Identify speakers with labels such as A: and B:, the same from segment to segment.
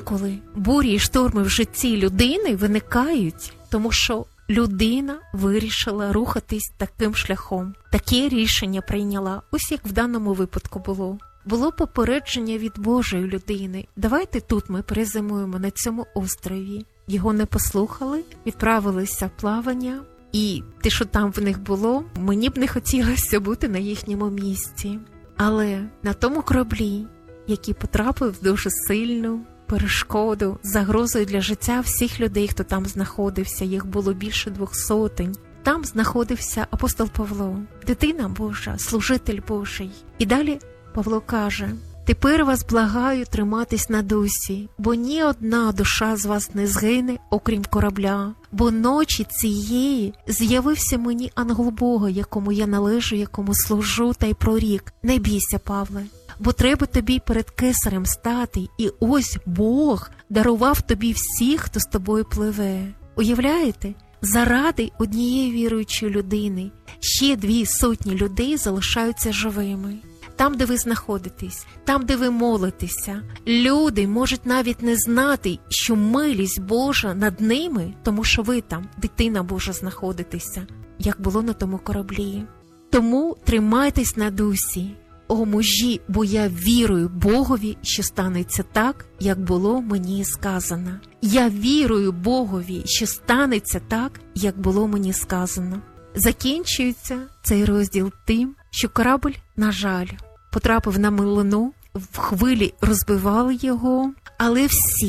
A: інколи бурі і шторми в житті людини виникають, тому що людина вирішила рухатись таким шляхом. Таке рішення прийняла, ось як в даному випадку було. Було попередження від Божої людини. Давайте тут ми перезимуємо на цьому острові. Його не послухали, відправилися в плавання. І те, що там в них було, мені б не хотілося бути на їхньому місці. Але на тому кораблі, який потрапив в дуже сильну перешкоду, загрозою для життя всіх людей, хто там знаходився, їх було більше 200, там знаходився апостол Павло, дитина Божа, служитель Божий. І далі Павло каже: «Тепер вас благаю триматись на дусі, бо ні одна душа з вас не згине, окрім корабля. Бо ночі цієї з'явився мені ангел Бога, якому я належу, якому служу, та й прорік: не бійся, Павле, бо треба тобі перед кесарем стати, і ось Бог дарував тобі всіх, хто з тобою пливе». Уявляєте? Заради однієї віруючої людини ще 200 людей залишаються живими. Там, де ви знаходитесь, там, де ви молитеся, люди можуть навіть не знати, що милість Божа над ними, тому що ви там, дитина Божа, знаходитеся, як було на тому кораблі. Тому тримайтесь на дусі, о мужі, бо я вірую Богові, що станеться так, як було мені сказано. Я вірую Богові, що станеться так, як було мені сказано. Закінчується цей розділ тим, що корабль, на жаль, потрапив на милину, в хвилі розбивали його, але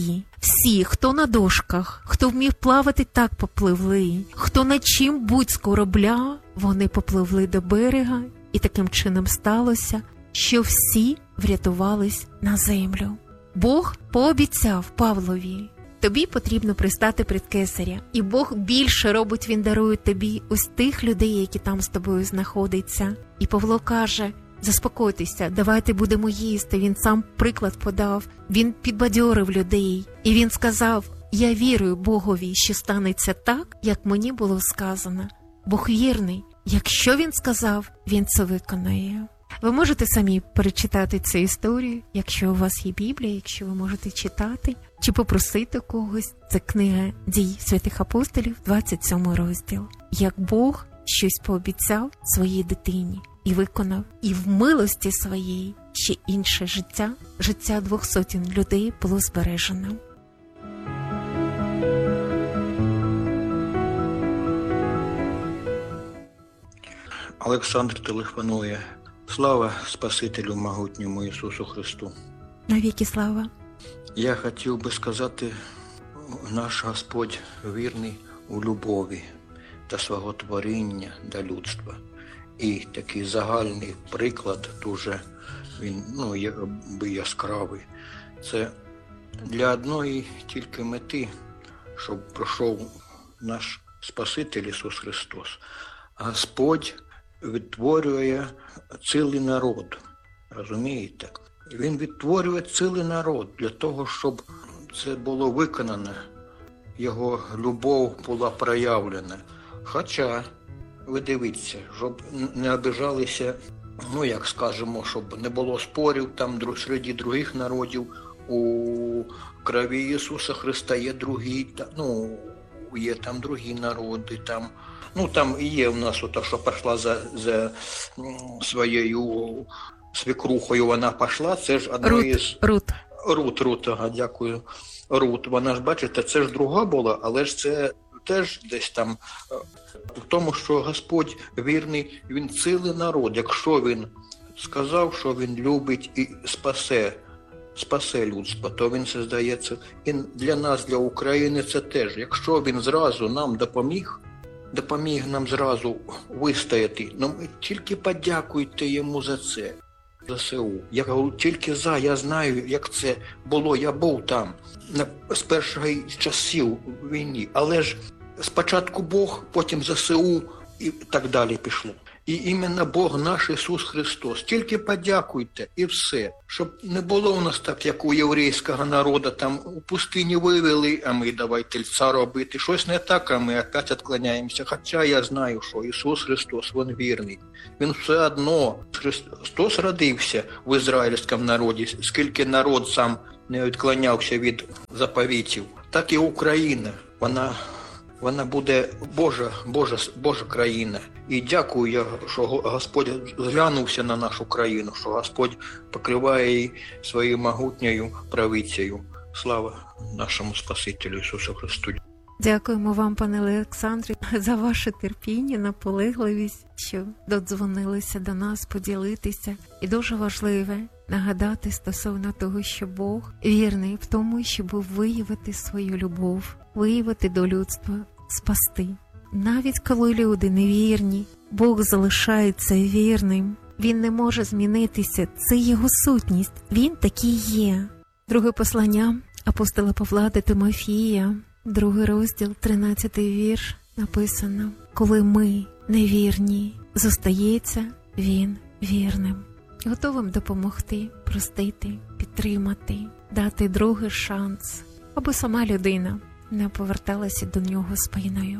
A: всі, хто на дошках, хто вмів плавати, так попливли, хто на чим-будь з корабля, вони попливли до берега, і таким чином сталося, що всі врятувались на землю. Бог пообіцяв Павлові: тобі потрібно пристати перед кесаря, і Бог більше робить, він дарує тобі ось тих людей, які там з тобою знаходяться. І Павло каже: заспокойтеся, давайте будемо їсти. Він сам приклад подав, він підбадьорив людей. І він сказав: я вірую Богові, що станеться так, як мені було сказано. Бог вірний. Якщо він сказав, він це виконає. Ви можете самі перечитати цю історію, якщо у вас є Біблія, якщо ви можете читати, чи попросити когось. Це книга «Дій святих апостолів», 27 розділ. Як Бог щось пообіцяв своїй дитині і виконав, і в милості своїй ще інше життя 200 людей було збережено.
B: Олександр телефонує. Слава Спасителю могутньому Ісусу Христу.
A: Навіки слава.
B: Я хотів би сказати, наш Господь вірний у любові та свого творіння до людства. І такий загальний приклад, дуже він яскравий. Це для одної тільки мети, щоб пройшов наш Спаситель Ісус Христос. Господь відтворює цілий народ, розумієте? Він відтворює цілий народ для того, щоб це було виконано, його любов була проявлена. Хоча, ви дивіться, щоб не обижалися, щоб не було спорів там серед других народів, у крові Ісуса Христа є другі, є там другі народи, там і є в нас ота, що пішла за своєю свекрухою, вона пішла, це ж одна із... Рут, дякую. Рут, вона ж, бачите, це ж друга була, але ж це теж десь там, в тому, що Господь вірний, він цілий народ. Якщо він сказав, що він любить і спасе людство, то він, здається, і для нас, для України це теж. Якщо він зразу нам допоміг нам зразу вистояти, тільки подякуйте йому за це. ЗСУ. Я говорю, тільки я знаю, як це було, я був там з перших часів війни, але ж спочатку Бог, потім ЗСУ і так далі пішло. І іменно Бог наш Ісус Христос. Тільки подякуйте і все. Щоб не було у нас так, як у єврейського народу, там у пустині вивели, а ми давай тельця робити. Щось не так, а ми опять відклоняємося. Хоча я знаю, що Ісус Христос, Він вірний. Він все одно, Христос родився в ізраїльському народі, скільки народ сам не відклонявся від заповітів, так і Україна. Вона буде Божа країна. І дякую я, що Господь зглянувся на нашу країну, що Господь покриває її своєю могутньою правицею. Слава нашому Спасителю Ісусу Христу.
A: Дякуємо вам, пане Олександре, за ваше терпіння, наполегливість, що додзвонилися до нас, поділитися. І дуже важливе нагадати стосовно того, що Бог вірний в тому, щоб виявити свою любов, виявити до людства, спасти. Навіть коли люди невірні, Бог залишається вірним. Він не може змінитися, це його сутність, він такий є. Друге послання апостола Павла до Тимофія, 2 розділ, 13 вірш, написано: коли ми невірні, зостається він вірним. Готовим допомогти, простити, підтримати, дати другий шанс, аби сама людина не поверталася до нього спиною.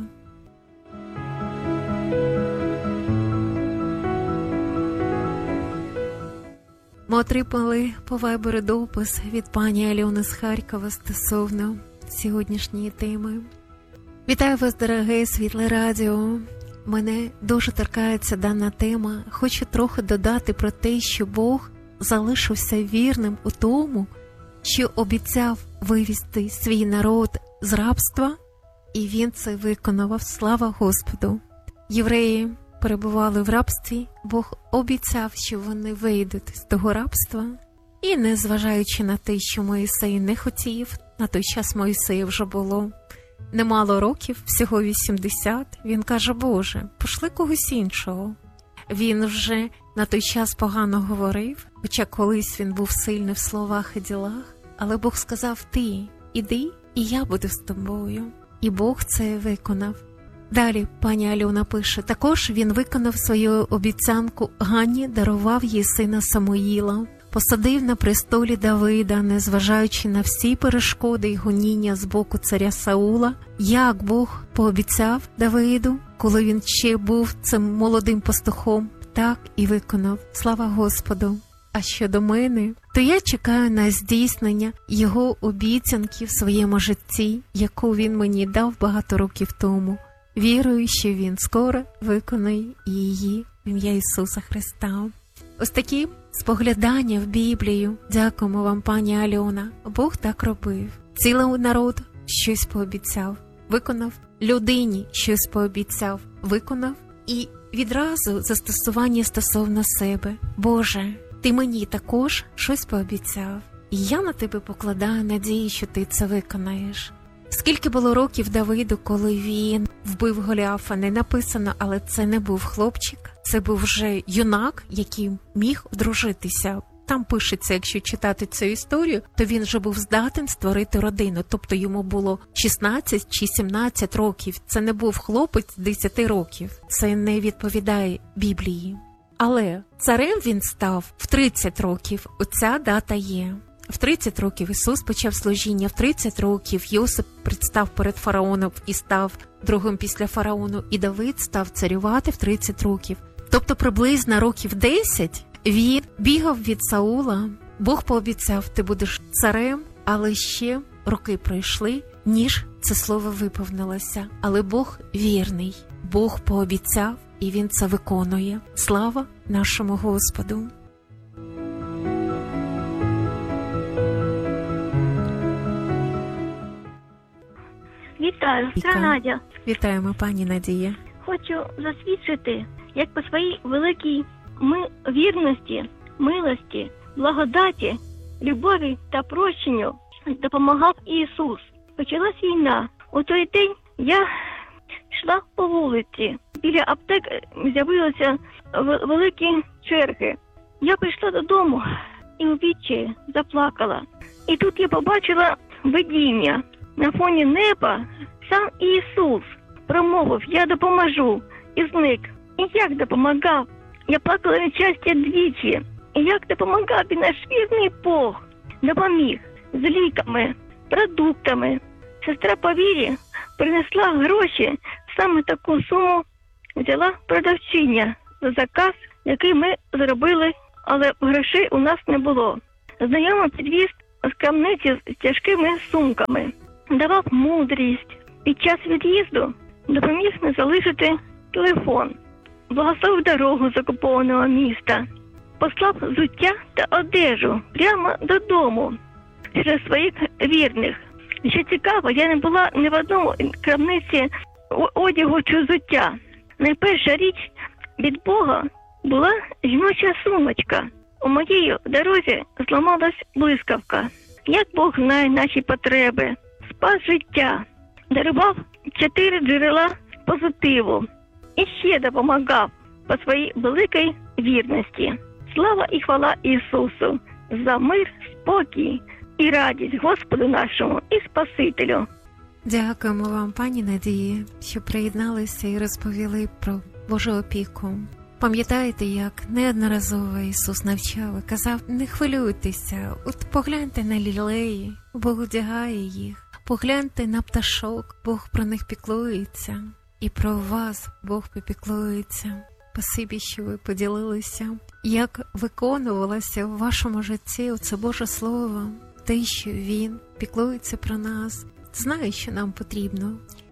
A: Ми отримали по вайберу допис від пані Альони з Харкова стосовно сьогоднішньої теми. Вітаю вас, дороге Світле Радіо. Мене дуже торкається дана тема. Хочу трохи додати про те, що Бог залишився вірним у тому, що обіцяв вивести свій народ з рабства, і він це виконав. Слава Господу! Євреї перебували в рабстві, Бог обіцяв, що вони вийдуть з того рабства. І незважаючи на те, що Мойсей не хотів, на той час Мойсею вже було немало років, всього 80, він каже: Боже, пошли когось іншого. Він вже на той час погано говорив, хоча колись він був сильний в словах і ділах, але Бог сказав: ти іди, і я буду з тобою. І Бог це виконав. Далі пані Альона пише: також він виконав свою обіцянку Ганні, дарував їй сина Самуїла, посадив на престолі Давида, незважаючи на всі перешкоди й гоніння з боку царя Саула, як Бог пообіцяв Давиду, коли він ще був цим молодим пастухом, так і виконав. Слава Господу! А щодо мене, то я чекаю на здійснення його обіцянки в своєму житті, яку він мені дав багато років тому. Вірую, що він скоро виконає її в ім'я Ісуса Христа. Ось такі споглядання в Біблію. Дякуємо вам, пані Альона. Бог так робив. Цілий народ щось пообіцяв, виконав. Людині щось пообіцяв, виконав. І відразу застосування стосовно себе. Боже, ти мені також щось пообіцяв. І я на тебе покладаю надію, що ти це виконаєш. Скільки було років Давиду, коли він вбив Голіафа, не написано, але це не був хлопчик. Це був вже юнак, який міг одружитися. Там пишеться, якщо читати цю історію, то він вже був здатен створити родину. Тобто йому було 16 чи 17 років. Це не був хлопець 10 років. Це не відповідає Біблії. Але царем він став в 30 років. Оця дата є. В 30 років Ісус почав служіння, в 30 років Йосип представ перед фараоном і став другим після фараону, і Давид став царювати в 30 років. Тобто приблизно років 10 він бігав від Саула. Бог пообіцяв: ти будеш царем, але ще роки пройшли, ніж це слово виповнилося. Але Бог вірний, Бог пообіцяв, і він це виконує. Слава нашому Господу!
C: Вітаю, це Надя.
A: Вітаємо, пані Надія.
C: Хочу засвідчити, як по своїй великій вірності, милості, благодаті, любові та прощенню допомагав Ісус. Почалась війна. У той день я йшла по вулиці. Біля аптек з'явилися великі черги. Я прийшла додому і у відчаї заплакала. І тут я побачила видіння. На фоні неба сам Ісус промовив: я допоможу, і зник. І як допомагав. Я плакала від щастя двічі. І як допомагав і наш вірний Бог. Допоміг з ліками, продуктами. Сестра по вірі принесла гроші, саме таку суму взяла продавчиня за заказ, який ми зробили, але грошей у нас не було. Знайомий підвіз з крамниці з тяжкими сумками, давав мудрість. Під час від'їзду допоміг не залишити телефон, благословив дорогу з окупованого міста, послав взуття та одежу прямо додому через своїх вірних. Що цікаво, я не була ні в одному крамниці одягу чи взуття. Найперша річ від Бога була жіноча сумочка. У моїй дорозі зламалась блискавка. Як Бог знає наші потреби, спас життя, дарував 4 джерела позитиву і ще допомагав по своїй великій вірності. Слава і хвала Ісусу за мир, спокій і радість Господу нашому і Спасителю.
A: Дякуємо вам, пані Надії, що приєдналися і розповіли про Божу опіку. Пам'ятаєте, як неодноразово Ісус навчав і казав: не хвилюйтеся, от погляньте на лілеї, Бог одягає їх, погляньте на пташок, Бог про них піклується, і про вас Бог попіклується. Спасибі, що ви поділилися, як виконувалося в вашому житті оце Боже Слово, те, що Він піклується про нас, знає, що нам потрібно.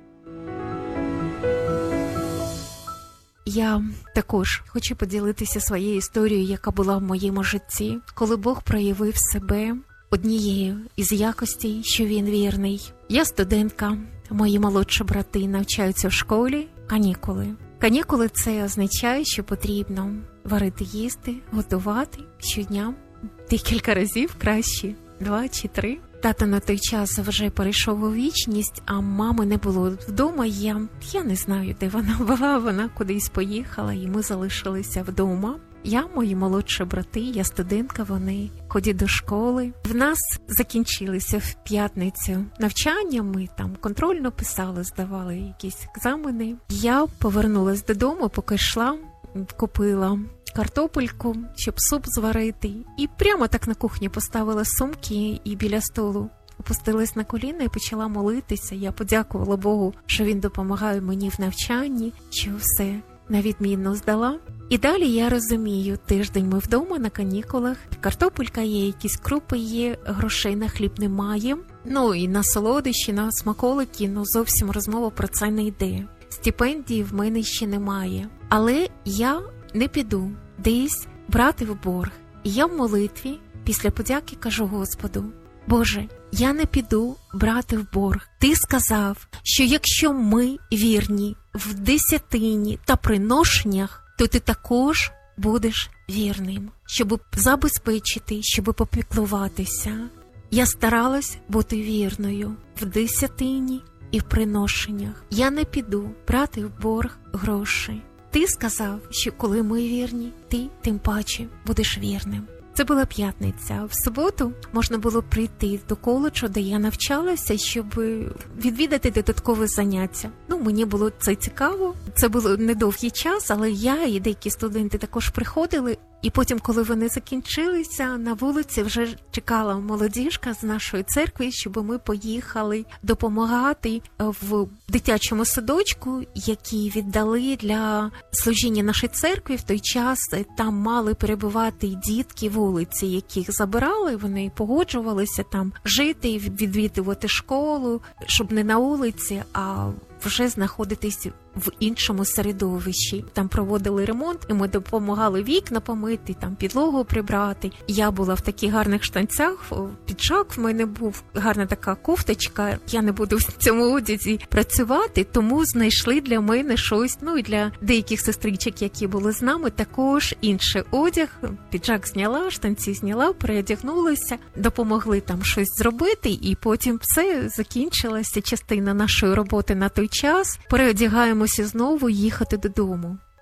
A: Я також хочу поділитися своєю історією, яка була в моєму житті, коли Бог проявив себе однією із якостей, що Він вірний. Я студентка, мої молодші брати навчаються в школі, канікули. Канікули – це означає, що потрібно варити їсти, готувати щодня, декілька разів, краще 2 чи 3. Тато на той час вже перейшов у вічність, а мами не було вдома. Я не знаю, де вона була, вона кудись поїхала, і ми залишилися вдома. Я, мої молодші брати, я студентка, вони ходять до школи. В нас закінчилися в п'ятницю навчання, ми там контрольно писали, здавали якісь екзамени. Я повернулась додому, поки йшла, купила картопельку, щоб суп зварити. І прямо так на кухні поставила сумки і біля столу опустилась на коліна і почала молитися. Я подякувала Богу, що Він допомагає мені в навчанні, що все на відмінно здала. І далі я розумію, тиждень ми вдома на канікулах, картопелька є, якісь крупи є, грошей на хліб немає. Ну і на солодощі, на смаколики, зовсім розмова про це не йде. Стипендії в мене ще немає. Але я не піду десь брати в борг. І я в молитві після подяки кажу Господу: Боже, я не піду брати в борг. Ти сказав, що якщо ми вірні в десятині та приношеннях, то ти також будеш вірним, щоб забезпечити, щоб попіклуватися. Я старалась бути вірною в десятині і в приношеннях. Я не піду брати в борг гроші. Ти сказав, що коли ми вірні, ти тим паче будеш вірним. Це була п'ятниця. В суботу можна було прийти до коледжу, де я навчалася, щоб відвідати додаткове заняття. Мені було це цікаво. Це було недовгий час, але я і деякі студенти також приходили. І потім, коли вони закінчилися, на вулиці вже чекала молодіжка з нашої церкви, щоб ми поїхали допомагати в дитячому садочку, який віддали для служіння нашої церкви. В той час там мали перебувати дітки вулиці, яких забирали, вони погоджувалися там жити, відвідувати школу, щоб не на вулиці, а вже знаходитись в іншому середовищі. Там проводили ремонт, і ми допомагали вікна помити, там підлогу прибрати. Я була в таких гарних штанцях, піджак в мене був, гарна така кофточка. Я не буду в цьому одязі працювати, тому знайшли для мене щось, і для деяких сестричок, які були з нами, також інший одяг. Піджак зняла, штанці зняла, переодягнулася, допомогли там щось зробити, і потім все закінчилася частина нашої роботи на той час. Переодягаємося знову їхати додому.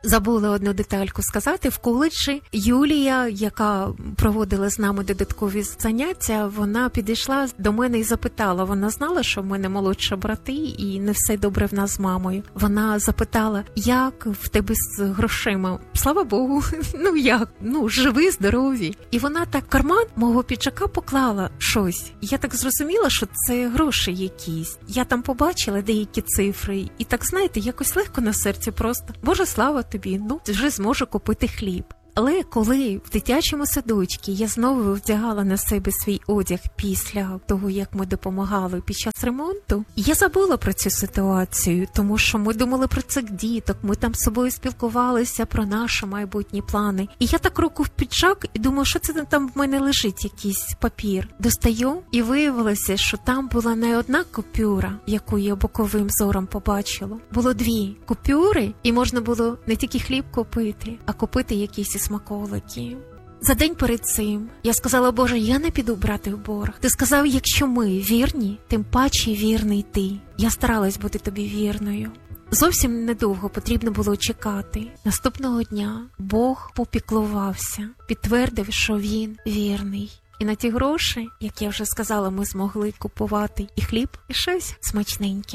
A: Забула одну детальку сказати. В коледжі Юлія, яка проводила з нами додаткові заняття, вона підійшла до мене і запитала. Вона знала, що в мене молодші брати і не все добре в нас з мамою. Вона запитала, як в тебе з грошима? Слава Богу, живі, здорові. І вона так в карман мого піджака поклала щось. Я так зрозуміла, що це гроші якісь. Я там побачила деякі цифри і так, знаєте, якось легко на серці просто. Боже, слава тобі, вже зможу купити хліб. Але коли в дитячому садочку я знову вдягала на себе свій одяг після того, як ми допомагали під час ремонту, я забула про цю ситуацію, тому що ми думали про цих діток, ми там з собою спілкувалися про наші майбутні плани. І я так руку в піджак і думаю, що це там в мене лежить, якийсь папір. Достаю, і виявилося, що там була не одна купюра, яку я боковим зором побачила. Було 2 купюри, і можна було не тільки хліб купити, а купити якісь смаколики. За день перед цим я сказала: Боже, я не піду брати в борг. Ти сказав, якщо ми вірні, тим паче вірний ти. Я старалась бути тобі вірною. Зовсім недовго потрібно було чекати. Наступного дня Бог попіклувався, підтвердив, що він вірний. І на ті гроші, як я вже сказала, ми змогли купувати і хліб, і щось смачненьке.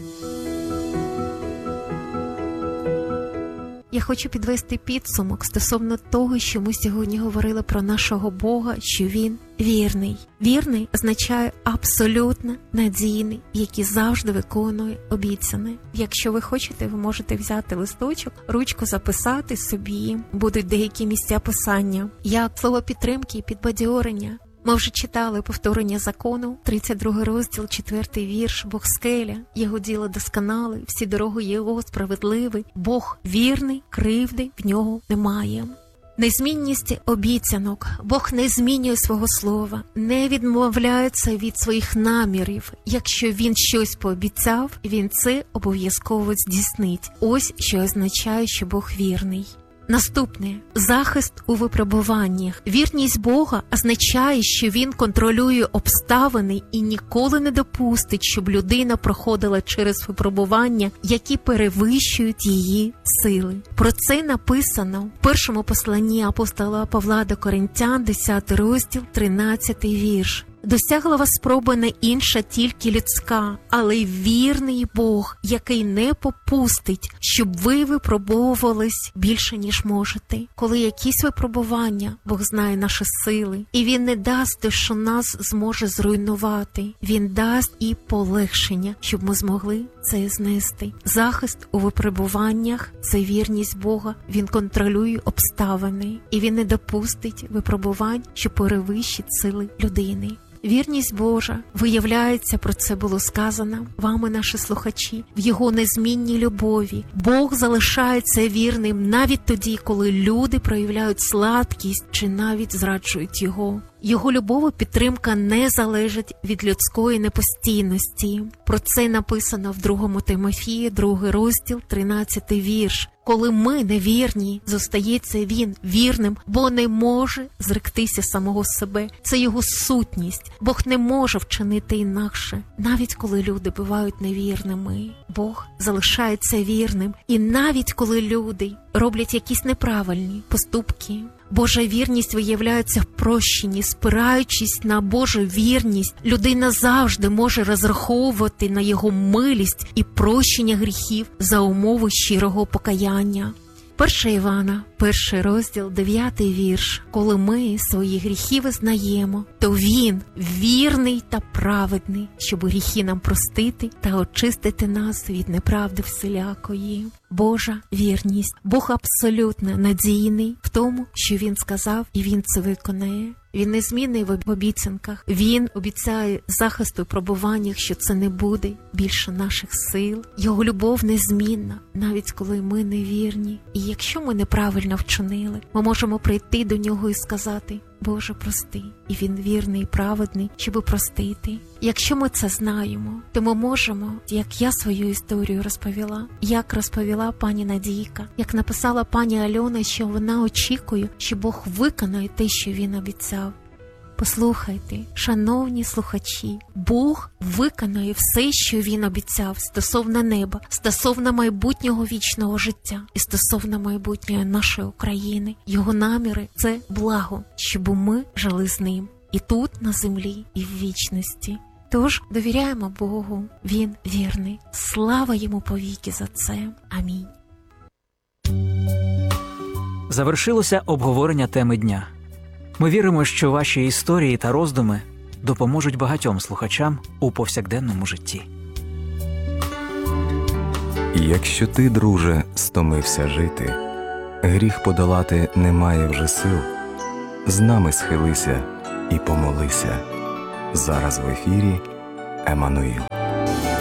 A: Я хочу підвести підсумок стосовно того, що ми сьогодні говорили про нашого Бога, що Він вірний. Вірний означає абсолютно надійний, який завжди виконує обіцяне. Якщо ви хочете, ви можете взяти листочок, ручку записати собі. Будуть деякі місця писання, як слово підтримки і підбадьорення. Ми вже читали повторення закону, 32 розділ, 4 вірш. Бог скеля, його діло досконале, всі дороги його справедливі. Бог вірний, кривди в нього немає. Незмінність обіцянок. Бог не змінює свого слова, не відмовляється від своїх намірів. Якщо він щось пообіцяв, він це обов'язково здійснить. Ось що означає, що Бог вірний. Наступне – захист у випробуваннях. Вірність Бога означає, що Він контролює обставини і ніколи не допустить, щоб людина проходила через випробування, які перевищують її сили. Про це написано в першому посланні апостола Павла до Коринтян, 10 розділ, 13 вірш. Досягла вас спроба не інша, тільки людська, але й вірний Бог, який не попустить, щоб ви випробовувались більше, ніж можете. Коли якісь випробування, Бог знає наші сили, і Він не дасть те, що нас зможе зруйнувати. Він дасть і полегшення, щоб ми змогли це знести. Захист у випробуваннях – це вірність Бога. Він контролює обставини, і Він не допустить випробувань, що перевищить сили людини. Вірність Божа виявляється, про це було сказано вами, наші слухачі, в Його незмінній любові. Бог залишається вірним навіть тоді, коли люди проявляють слабкість чи навіть зраджують Його. Його любов і підтримка не залежать від людської непостійності. Про це написано в 2 Тимофія, 2 розділ, 13 вірш. Коли ми невірні, зостається Він вірним, бо не може зректися самого себе. Це Його сутність. Бог не може вчинити інакше. Навіть коли люди бувають невірними, Бог залишається вірним. І навіть коли люди роблять якісь неправильні поступки, Божа вірність виявляється в прощенні. Спираючись на Божу вірність, людина завжди може розраховувати на Його милість і прощення гріхів за умови щирого покаяння. 1 Івана, 1 розділ, 9 вірш. Коли ми свої гріхи визнаємо, то Він вірний та праведний, щоб гріхи нам простити та очистити нас від неправди всілякої. Божа вірність. Бог абсолютно надійний в тому, що Він сказав, і Він це виконає. Він незмінний в обіцянках. Він обіцяє захист у пробуваннях, що це не буде більше наших сил. Його любов незмінна, навіть коли ми невірні. І якщо ми неправильно вчинили, ми можемо прийти до Нього і сказати: Боже, прости. І Він вірний і праведний, щоб простити. Якщо ми це знаємо, то ми можемо, як я свою історію розповіла, як розповіла пані Надійка, як написала пані Альона, що вона очікує, що Бог виконає те, що Він обіцяв. Послухайте, шановні слухачі, Бог виконує все, що Він обіцяв стосовно неба, стосовно майбутнього вічного життя і стосовно майбутньої нашої України. Його наміри – це благо, щоб ми жили з Ним і тут, на землі, і в вічності. Тож довіряємо Богу, Він вірний. Слава Йому повіки за це. Амінь.
D: Завершилося обговорення теми дня. Ми віримо, що ваші історії та роздуми допоможуть багатьом слухачам у повсякденному житті.
E: Якщо ти, друже, стомився жити, гріх подолати немає вже сил, з нами схилися і помолися. Зараз в ефірі Еммануїл.